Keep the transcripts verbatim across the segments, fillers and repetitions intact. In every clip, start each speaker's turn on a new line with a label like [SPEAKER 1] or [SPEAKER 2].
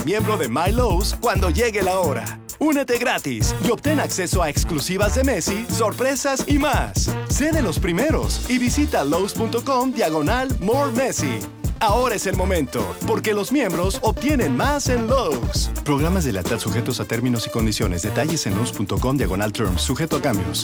[SPEAKER 1] miembro de My Lowe's cuando llegue la hora. Únete gratis y obtén acceso a exclusivas de Messi, sorpresas y más. Sé de los primeros y visita Lowe's.com diagonal More Messi. Ahora es el momento, porque los miembros obtienen más en Lowe's. Programas de lealtad sujetos a términos y condiciones. Detalles en Lowe's.com diagonal terms, sujeto a cambios.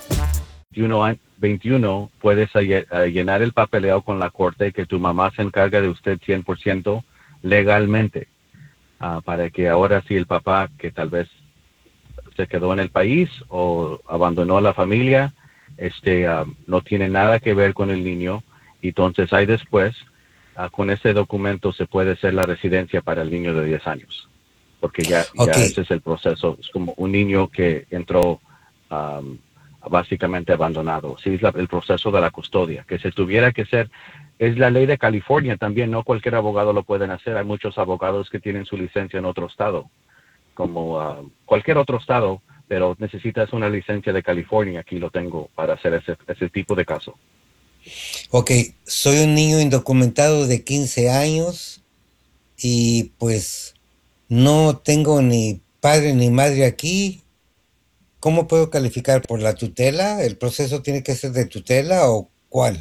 [SPEAKER 2] veintiuno, puedes llenar el papeleo con la corte que tu mamá se encarga de usted cien por ciento legalmente, uh, para que ahora sí el papá, que tal vez se quedó en el país o abandonó a la familia, este, uh, no tiene nada que ver con el niño, y entonces ahí después, uh, con ese documento se puede hacer la residencia para el niño de diez años, porque ya, okay. ya ese es el proceso. Es como un niño que entró um, básicamente abandonado. Sí, es la, el proceso de la custodia, que se tuviera que hacer, es la ley de California también, no cualquier abogado lo pueden hacer. Hay muchos abogados que tienen su licencia en otro estado, como uh, cualquier otro estado, pero necesitas una licencia de California. Aquí lo tengo para hacer ese, ese tipo de caso.
[SPEAKER 3] Ok, soy un niño indocumentado de quince años y pues no tengo ni padre ni madre aquí. ¿Cómo puedo calificar? ¿Por la tutela? ¿El proceso tiene que ser de tutela o cuál?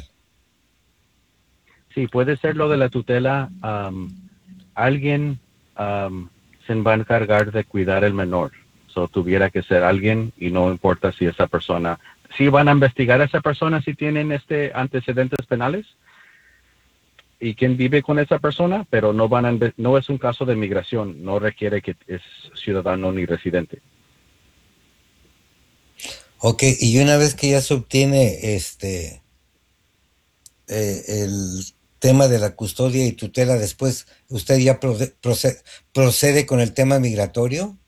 [SPEAKER 2] Sí, puede ser lo de la tutela. Um, alguien um, se va a encargar de cuidar el menor. So, tuviera que ser alguien, y no importa si esa persona... Sí van a investigar a esa persona si tienen este antecedentes penales y quién vive con esa persona, pero no van a, no es un caso de migración, no requiere que es ciudadano ni residente.
[SPEAKER 3] Ok, y una vez que ya se obtiene este eh, el tema de la custodia y tutela, después usted ya procede, procede con el tema migratorio.